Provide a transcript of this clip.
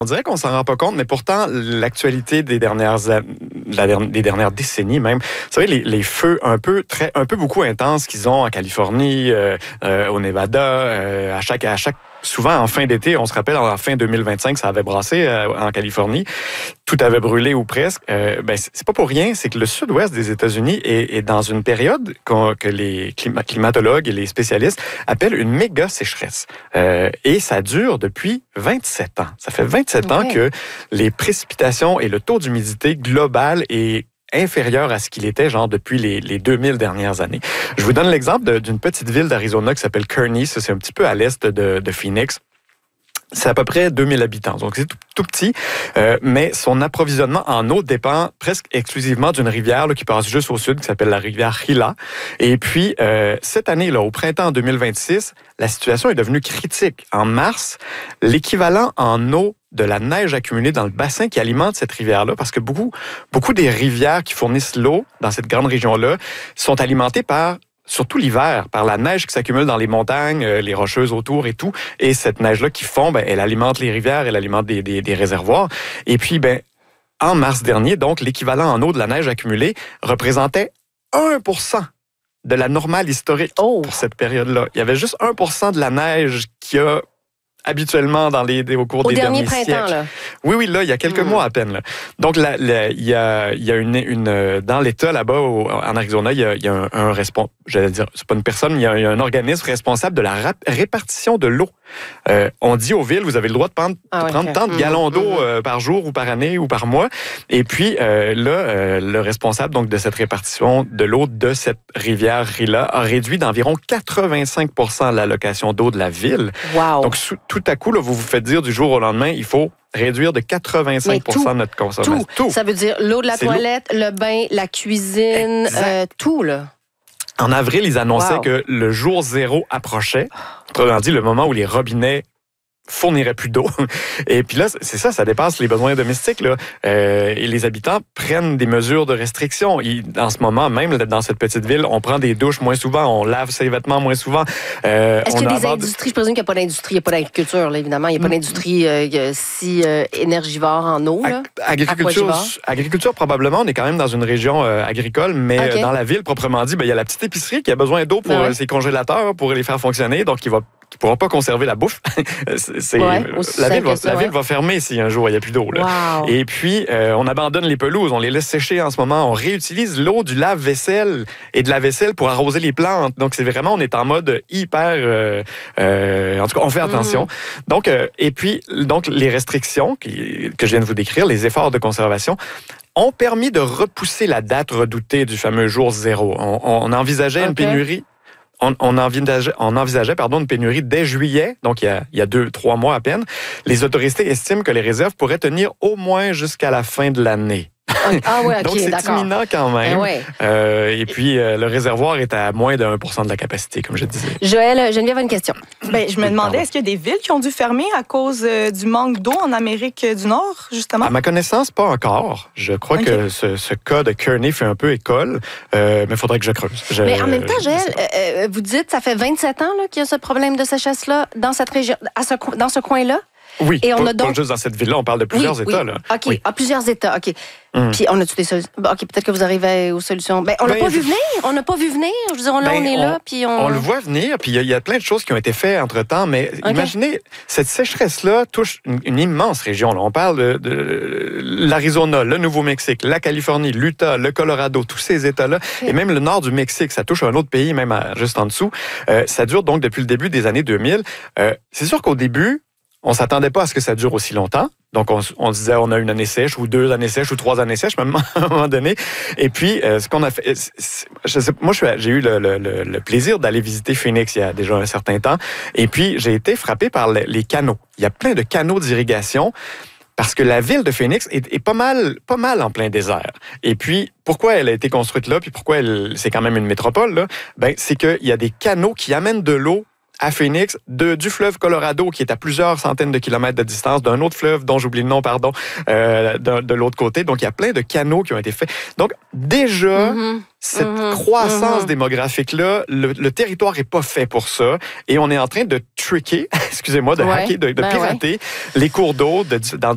On dirait qu'on s'en rend pas compte, mais pourtant, l'actualité des dernières décennies même, vous savez, les feux un peu beaucoup intenses qu'ils ont en Californie, au Nevada, à chaque souvent en fin d'été, on se rappelle en fin 2025, ça avait brassé en Californie, tout avait brûlé ou presque. C'est pas pour rien, c'est que le sud-ouest des États-Unis est dans une période que les climatologues et les spécialistes appellent une méga sécheresse. Et ça dure depuis 27 ans. Ça fait 27 ans que les précipitations et le taux d'humidité global est inférieur à ce qu'il était, genre, depuis les 2000 dernières années. Je vous donne l'exemple d'une petite ville d'Arizona qui s'appelle Kearney. Ça, c'est un petit peu à l'est de Phoenix. C'est à peu près 2000 habitants, donc c'est tout petit, mais son approvisionnement en eau dépend presque exclusivement d'une rivière là, qui passe juste au sud, qui s'appelle la rivière Gila. Et puis, cette année, là, au printemps 2026, la situation est devenue critique. En mars, l'équivalent en eau de la neige accumulée dans le bassin qui alimente cette rivière-là, parce que beaucoup des rivières qui fournissent l'eau dans cette grande région-là sont alimentées surtout l'hiver, par la neige qui s'accumule dans les montagnes, les rocheuses autour et tout. Et cette neige-là qui fond, elle alimente les rivières, elle alimente des réservoirs. Et puis, en mars dernier, donc, l'équivalent en eau de la neige accumulée représentait 1% de la normale historique pour cette période-là. Il y avait juste 1% de la neige qui a habituellement au cours des derniers siècles. Là. Oui, là, il y a quelques mois à peine. Là. Donc, il y a dans l'État, là-bas, en Arizona, il y a un responsable, j'allais dire, c'est pas une personne, il y a un organisme responsable de la répartition de l'eau. On dit aux villes, vous avez le droit de prendre tant de gallons d'eau par jour ou par année ou par mois. Et puis, le responsable donc de cette répartition de l'eau de cette rivière Gila a réduit d'environ 85% l'allocation d'eau de la ville. Wow. Donc, tout à coup, là, vous vous faites dire du jour au lendemain, il faut réduire de 85% de notre consommation. Tout. Ça veut dire l'eau de la toilette, le bain, la cuisine, tout, là. En avril, ils annonçaient que le jour zéro approchait. Autrement dit, le moment où les robinets fourniraient plus d'eau. Et puis là, c'est ça dépasse les besoins domestiques. Là. Et les habitants prennent des mesures de restriction. En ce moment, même dans cette petite ville, on prend des douches moins souvent, on lave ses vêtements moins souvent. Est-ce qu'il y a des industries? Je présume qu'il n'y a pas d'industrie, il n'y a pas d'agriculture, là, évidemment. Il n'y a pas d'industrie si énergivore en eau. Là. Agriculture, probablement. On est quand même dans une région agricole, mais dans la ville, proprement dit, il y a la petite épicerie qui a besoin d'eau pour ses congélateurs, pour les faire fonctionner, donc il ne pourra pas conserver la bouffe. La ville va fermer si un jour il n'y a plus d'eau. Là. Wow. Et puis, on abandonne les pelouses, on les laisse sécher en ce moment. On réutilise l'eau du lave-vaisselle et de la vaisselle pour arroser les plantes. Donc, c'est vraiment, on est en mode hyper... en tout cas, on fait attention. Donc, et puis, les restrictions que je viens de vous décrire, les efforts de conservation, ont permis de repousser la date redoutée du fameux jour zéro. On envisageait une pénurie... On envisageait une pénurie dès juillet, donc il y a 2-3 mois à peine. Les autorités estiment que les réserves pourraient tenir au moins jusqu'à la fin de l'année. Donc, c'est imminent quand même. Et puis, le réservoir est à moins de 1% de la capacité, comme je disais. Joël, Geneviève a une question. Je me demandais, est-ce qu'il y a des villes qui ont dû fermer à cause du manque d'eau en Amérique du Nord, justement? À ma connaissance, pas encore. Je crois que ce cas de Kearney fait un peu école, mais il faudrait que je creuse. Mais en même temps, Joël, vous dites, ça fait 27 ans qu'il y a ce problème de sécheresse-là dans cette région, dans ce coin-là? Oui, et on a donc... pas juste dans cette ville-là, on parle de plusieurs États. Là. OK, plusieurs États, OK. Puis on a-tu des solutions? OK, peut-être que vous arrivez aux solutions. On l'a pas vu venir. On n'a pas vu venir. Je veux dire, on est là, puis on le voit venir, puis il y a plein de choses qui ont été faites entre-temps, mais imaginez, cette sécheresse-là touche une immense région. Là. On parle de l'Arizona, le Nouveau-Mexique, la Californie, l'Utah, le Colorado, tous ces États-là, et même le nord du Mexique, ça touche un autre pays, même juste en dessous. Ça dure donc depuis le début des années 2000. C'est sûr qu'au début, on s'attendait pas à ce que ça dure aussi longtemps. Donc, on disait, on a une année sèche, ou 2 années sèches, ou 3 années sèches, même à un moment donné. Et puis, ce qu'on a fait... Moi, j'ai eu le plaisir d'aller visiter Phoenix il y a déjà un certain temps. Et puis, j'ai été frappé par les canaux. Il y a plein de canaux d'irrigation, parce que la ville de Phoenix est pas mal en plein désert. Et puis, pourquoi elle a été construite là, puis pourquoi c'est quand même une métropole, là? C'est qu'il y a des canaux qui amènent de l'eau à Phoenix, du fleuve Colorado, qui est à plusieurs centaines de kilomètres de distance, d'un autre fleuve, dont j'oublie le nom, de l'autre côté. Donc, il y a plein de canaux qui ont été faits. Donc, déjà, cette croissance démographique-là, le territoire n'est pas fait pour ça. Et on est en train de tricker, excusez-moi, de hacker, de pirater les cours d'eau dans